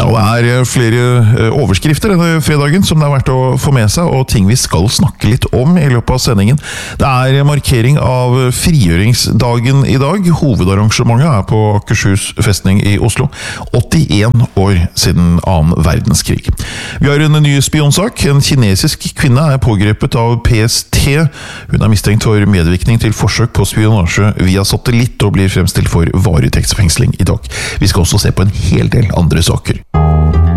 Ja, det flere overskrifter denne fredagen som det verdt å få med seg, og ting vi skal snakke litt om I løpet av sendingen. Det markering av frigjøringsdagen I dag. Hovedarrangementet på Akershus festning I Oslo. 81 år siden 2. verdenskrig. Vi har en ny spionsak. En kinesisk kvinne pågrepet av PST. Hun mistenkt for medvirkning til forsøk på spionasje via satellitt og blir fremstilt for varetektsfengsling I dag. Vi skal også se på en hel del andre saker.